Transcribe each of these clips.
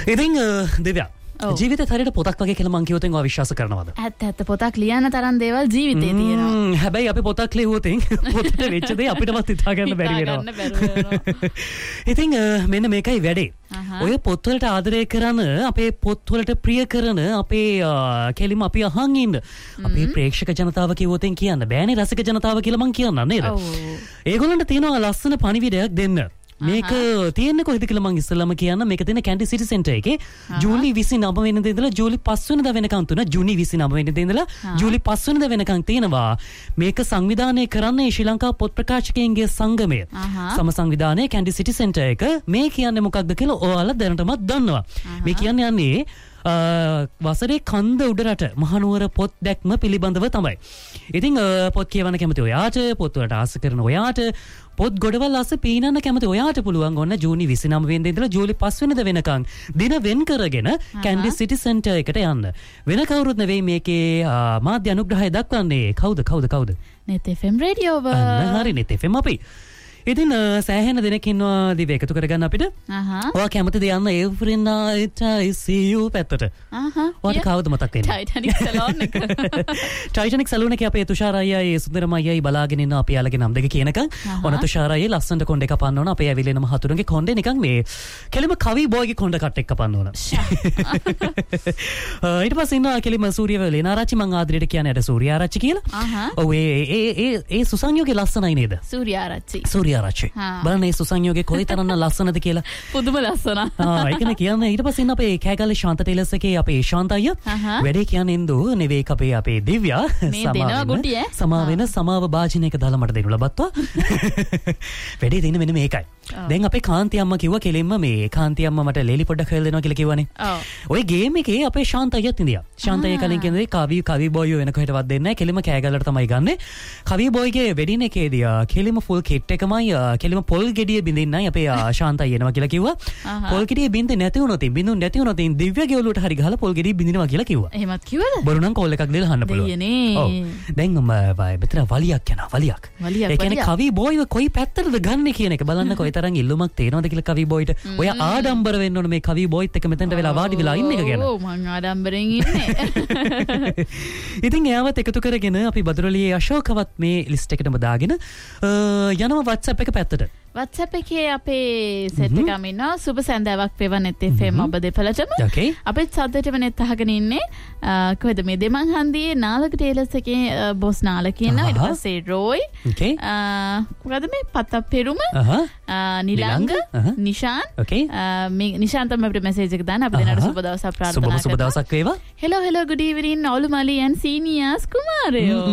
ඉතින් දිව්‍යා ජීවිතේ හරියට පොතක් වගේ කියලා මං කිව්වොත් ඔයා විශ්වාස කරනවද? ඇත්ත පොතක් ලියන්න තරම් දේවල් ජීවිතේ තියෙනවා. හැබැයි අපි පොතක් ලියුවොත් පොතට වෙච්ච දේ අපිටවත් හිතා ගන්න බැරි වෙනවා. ඉතින් මෙන්න මේකයි වැඩේ. ඔය පොත්වලට ආදරය කරන අපේ පොත්වලට ප්‍රිය කරන අපේ කෙලිම අපි අහන් ඉන්න අපේ ප්‍රේක්ෂක ජනතාව කිව්වොත් කියන්න බෑනේ රසික ජනතාව කියලා මං කියන්න නේද? ඒගොල්ලන්ට තියෙනවා ලස්සන පණිවිඩයක් දෙන්න. මේක තියෙන්නේ කොහෙද කියලා මම ඉස්සෙල්ලාම කියන්න. මේක තියෙන කැන්ඩි සිටි සෙන්ටර් එකේ ජූලි 29 වෙනිදා ඉඳලා ජූලි 5 වෙනිදා වෙනකන් තුන ජූනි 29 වෙනිදා ඉඳලා ජූලි 5 වෙනිදා වෙනකන් තියෙනවා. මේක සංවිධානය කරන්නේ ශ්‍රී ලංකා පොත් ප්‍රකාශකයන්ගේ සංගමය. සම සංවිධානයේ කැන්ඩි සිටි සෙන්ටර් එක. මේ කියන්නේ මොකක්ද කියලා ඔයාලා දැනටමත් දන්නවා. මේ කියන්නේ යන්නේ වසරේ කන්ද උඩරට මහනුවර පොත් දැක්ම පිළිබඳව තමයි. ඉතින් පොත් කියවන්න කැමති ඔයාට, පොත් වලට ආස කරන ඔයාට, පොත් ගොඩවල් අස්සේ පීනන්න කැමති ඔයාට පුළුවන් ඔන්න ජූනි 29 වෙනිදා ඉඳලා ජූලි 5 වෙනිදා වෙනකන් දින වෙන් කරගෙන කැන්ඩි සිටි සෙන්ටර් එකට යන්න. වෙන කවුරුත් නෙවෙයි මේකේ මාධ්‍ය අනුග්‍රහය දක්වන්නේ. කවුද? net FM රේඩියෝ ව. හරි net FM අපි. ඉතින් සෑහෙන දෙනෙක් ඉන්නවා දිව එකතු කරගන්න අපිට. ඔයා කැමතිද යන්න every night I see you පැත්තට? ඔයාට කවුද මතක් වෙන්නේ? Titanic salon එක. Titanic salon එකේ අපේ තුෂාර අයියායි සුන්දරම අයියායි බලාගෙන ඉන්න අපි යාළගේ නම් දෙක කියනකම් ඔන්න තුෂාර අයියා ලස්සනට කොණ්ඩේ කපන්න ඕන. අපේ ඇවිලෙනම හතුරුන්ගේ කොණ්ඩේ නිකන් මේ කෙලිම කවි බෝයිගේ කොණ්ඩ කට් එක කපන්න ඕන. ඊට පස්සේ ඉන්නවා කෙලිම සූර්ය ලේනාරච්චි මං ආදරේට කියන්නේ අර සූර්ය ආරච්චි කියලා. ඔව් ඒ සුසංයෝගේ ලස්සනයි නේද? සූර්ය ආරච්චි. ආරච්චි. බලන්න මේ සුසංයෝගේ කොයිතරම්ම ලස්සනද කියලා. පුදුම ලස්සන. ඒකනේ කියන්නේ. ඊට පස්සේ ඉන්න අපේ කෑගල්ලේ ශාන්ත ටේලර්ස් එකේ අපේ ශාන්ත අයියා වැඩේ කියන්නේ ඉන්දු නෙවෙයි අපේ දිව්‍යා සමාව භාජනයක දාලා මට දෙන්න ලබත්වා. වැඩේ දෙන්න මෙන්න මේකයි. දැන් අපේ කාන්ති අම්මා කිව්වා කෙලින්ම මේ කාන්ති අම්මා මට ලේලි පොඩ්ඩක් හොයලා දෙනවා කියලා කිව්වනේ. ඔය ගේම් එකේ අපේ ශාන්ත අයියාත් ඉඳියා. ශාන්ත අයියා කලින් කියන්නේ කවි බෝයෝ වෙන කොහෙටවත් දෙන්නේ නැහැ. කෙලින්ම කෑගල්ලට තමයි ගන්නෙ. කවි බෝයිගේ වෙඩින් එකේදී කෙලින්ම ෆුල් කිට් එකමයි කෙලිම පොල් ගෙඩිය බින්දින්නයි අපේ ශාන්තයි එනවා කියලා කිව්වා. පොල් ගෙඩිය බින්දේ නැති වුණොත් බින්දුන් නැති වුණොත් දිව්‍යගේ ඔලුවට හරි ගහලා පොල් ගෙඩිය බින්දිනවා කියලා කිව්වා. එහෙමත් කිව්වද? බොරු නම් කෝල් එකක් දෙලා අහන්න පුළුවන්. ඔව්. දැන් මෙතන වලියක් යනවා වලියක්. ඒ කියන්නේ කවි බෝයිව කොයි පැත්තටද ගන්න කියන එක බලන්න කොයිතරම් ඉල්ලුමක් තේනවද කියලා කවි බෝයිට. ඔය ආඩම්බර වෙන්න ඕන මේ කවි බෝයිත් එක්ක මෙතනට වෙලා වාඩි වෙලා ඉන්න එක ගැන. ඔව් මං ආඩම්බරෙන් ඉන්නේ. ඉතින් එයාවත් එකතු කරගෙන අපි බදුරලියේ අශෝකවත් මේ ලිස්ට් එකටම දාගෙන යනවා WhatsApp එක පැත්තට. WhatsApp එකේ අපේ සෙට් එකම ඉන්නවා. සුබ සන්දාවක් වේවා net FM ඔබ දෙපළටම. අපිත් සද්දටම net අහගෙන ඉන්නේ. කොහෙද මේ දෙමන් හන්දියේ නාලක ටේලර්ස් එකේ බොස් නාලක ඉන්නවා. ඊට පස්සේ රෝයි. මොකද මේ පත පෙරුම නිලංග නිෂාන්. මේ නිෂාන් තමයි අපිට මැසේජ් එක දාන්න. අපි දෙනාට සුබ දවසක් ප්‍රාර්ථනා කරනවා. සුබ දවසක් වේවා. hello good evening ඔලුමලි and seniors කුමාරයෝ.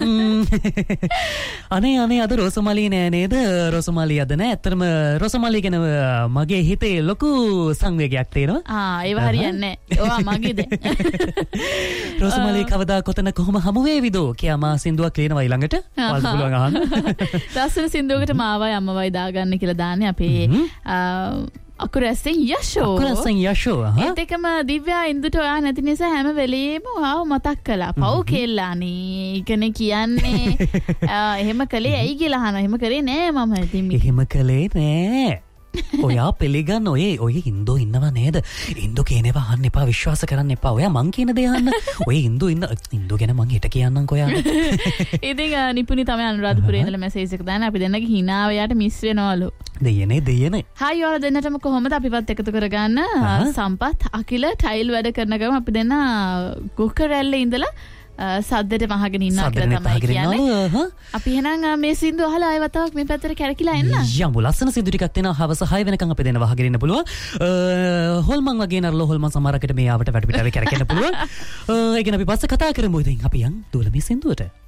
අනේ අද රෝසමලි නෑ නේද? රෝසමලි අද නෑ. ඇත්තටම රෝසමලි ගැන මගේ හිතේ ලොකු සංවේගයක් තියෙනවා. ඒව හරියන්නේ නෑ. ඔයා මගේද? රෝසමලි කවදා කොතන කොහොම හමු වේවිද කියලා මා සින්දුවක් ලියනවා ඊළඟට. ඔයාලට පුළුවන් අහන්න. ලස්සන සින්දුවකට මාවයි අම්මවයි දාගන්න කියලා දාන්නේ අපේ අකුරැස්සෙන් යෂෝ. ඒත් එකම දිව්‍යා ඉන්දුට ඔයා නැති නිසා හැම වෙලේම ඔයාව මතක් කළා. පව් කෙල්ලානේ. ඉකනේ කියන්නේ එහෙම කළේ ඇයි කියලා අහනවා. එහෙම කරේ නෑ මම. ඉතින් එහෙම කළේ නෑ. ඔයා පිළිගන්න ඔය හින්දු ඉන්නවා නේද? හින්දු කියනවා අහන්න එපා, විශ්වාස කරන්න එපා. ඔයා මං කියන දේ අහන්න. ඔය හින්දු ගැන මං හිත කියන්නම්කෝ ඔයාට. ඉතින් නිපුණි තමයි අනුරාධපුරේ ඉඳලා මැසේජ් එක දාන්න. අපි දෙන්නගේ හිනාව යාට මිස් වෙනවලු. දෙයනේ. හායි ඔයාලා දෙන්නටම කොහොමද අපිවත් එකතු කරගන්න? සම්පත් අකිල ටයිල් වැඩ කරන ගම අපි දෙන්න කුකරැල්ලේ ඉඳලා සද්දට මහගෙන ඉන්නවා කියලා තමයි කියන්නේ. අපි එහෙනම් මේ සින්දු අහලා ආයෙ වතාවක් මේ පැත්තට කැරකිලා එන්න. යමු ලස්සන සින්දු ටිකක් තියෙනවා. හවස 6 වෙනකන් අපි දෙන්න වහගෙන ඉන්න පුළුවන්. හොල්මන් වගේ නරලෝ හොල්මන් සමහරකට මේ ආවට වැඩ පිටාවේ කැරකෙන්න පුළුවන්. ඒ ගැන අපි පස්සේ කතා කරමු. ඉතින් අපි යන් දුවලා මේ සින්දුවට.